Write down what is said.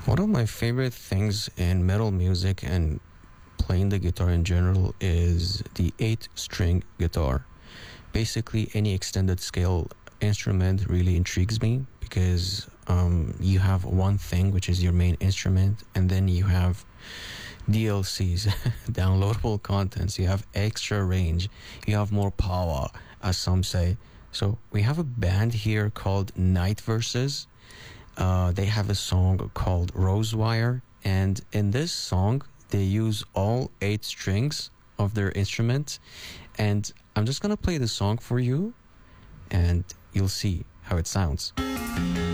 One of my favorite things in metal music and playing the guitar in general is the 8-string guitar. Basically, any extended scale instrument really intrigues me because you have one thing, which is your main instrument, and then you have DLCs, downloadable contents, you have extra range, you have more power, as some say. So we have a band here called Night Verses. They have a song called Rosewire, and in this song, they use all 8 strings of their instruments. And I'm just gonna play the song for you, and you'll see how it sounds.